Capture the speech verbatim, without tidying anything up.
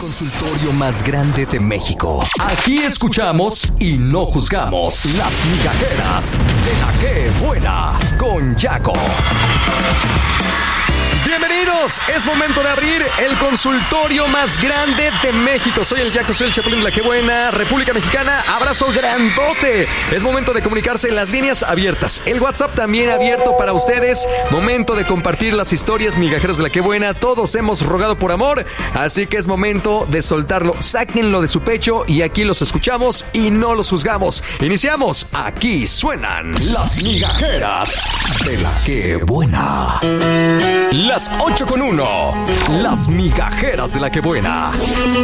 consultorio más grande de México. Aquí escuchamos y no juzgamos. Las migajeras de la que buena con Yaco. Bienvenidos, es momento de abrir el consultorio más grande de México. Soy el Yaco, soy el Chapulín de la que buena, República Mexicana, abrazo grandote. Es momento de comunicarse en las líneas abiertas. El WhatsApp también abierto para ustedes. Momento de compartir las historias migajeras de la que buena. Todos hemos rogado por amor, así que es momento de soltarlo. Sáquenlo de su pecho y aquí los escuchamos y no los juzgamos. Iniciamos. Aquí suenan las migajeras de la que buena. Las ocho con uno. Las migajeras de la que buena.